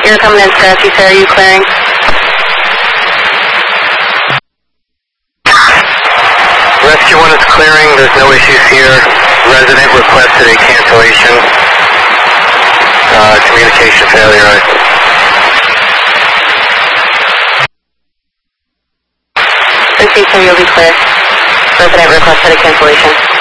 You're coming in, Syracuse, are you clearing? Rescue 1 is clearing, there's no issues here. Resident requested a cancellation. Communication failure. Rescue 2, you'll be clear. Resident requested a cancellation.